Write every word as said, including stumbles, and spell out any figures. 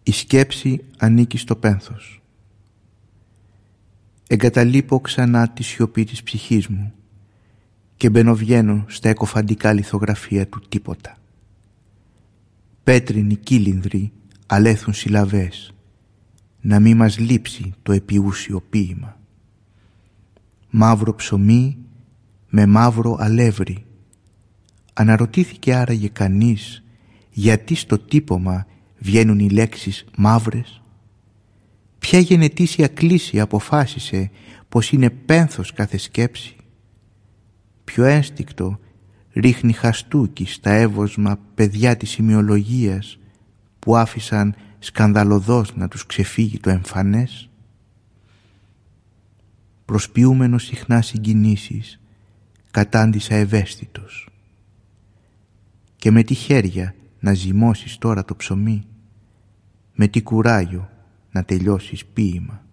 Η σκέψη ανήκει στο πένθος. Εγκαταλείπω ξανά τη σιωπή της ψυχής μου και μπαινοβγαίνω στα εκοφαντικά λιθογραφία του τίποτα. Πέτρινοι κύλινδροι αλέθουν συλλαβές, να μη μας λείψει το επιούσιο ποίημα. Μαύρο ψωμί με μαύρο αλεύρι. Αναρωτήθηκε άραγε κανείς γιατί στο τύπομα βγαίνουν οι λέξεις μαύρες? Ποια γενετήσια κλίση αποφάσισε πως είναι πένθος κάθε σκέψη? Ποιο ένστικτο ρίχνει χαστούκι στα εύωσμα παιδιά της σημειολογίας που άφησαν σκανδαλωδώς να τους ξεφύγει το εμφανές? Προσποιούμενος συχνά συγκινήσεις κατάντησα ευαίσθητος. Και με τι χέρια να ζυμώσεις τώρα το ψωμί, με τι κουράγιο να τελειώσεις ποίημα.